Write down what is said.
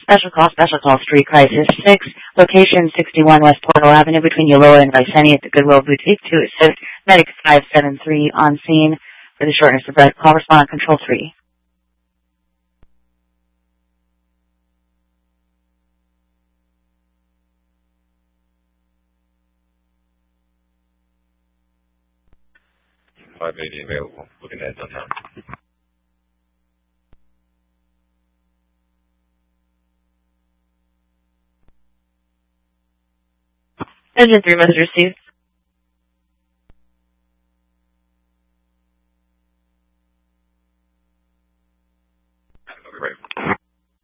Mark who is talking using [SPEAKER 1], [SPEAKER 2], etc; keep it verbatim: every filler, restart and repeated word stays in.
[SPEAKER 1] Special call, special call, street crisis six, location sixty-one West Portal Avenue between Ulloa and Viceni at the Goodwill Boutique to assist. Medic five seven three on scene for the shortness of breath. Call respond control three.
[SPEAKER 2] five eighty available. Looking at downtown.
[SPEAKER 1] Engine three message received.